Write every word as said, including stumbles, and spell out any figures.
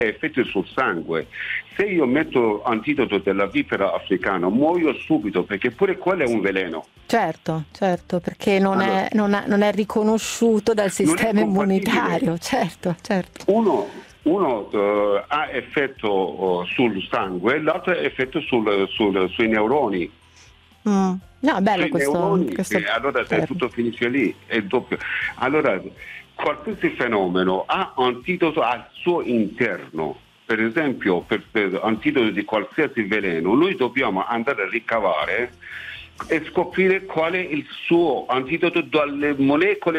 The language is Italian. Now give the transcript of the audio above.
effetti sul sangue. Se io metto antidoto della vipera africana muoio subito, perché pure quello è un veleno. Certo, certo, perché non, Allora, è, non, ha- non è riconosciuto dal sistema immunitario, certo, certo. Uno, uno eh, ha effetto eh, sul sangue, l'altro ha effetto sul- sul- sui neuroni. Mm. No, bello Sui questo, neuroni, questo e allora se termine. tutto finisce lì, è doppio. Allora, qualsiasi fenomeno ha antidoto al suo interno. Per esempio, per, per antidoto di qualsiasi veleno, noi dobbiamo andare a ricavare e scoprire qual è il suo antidoto dalle molecole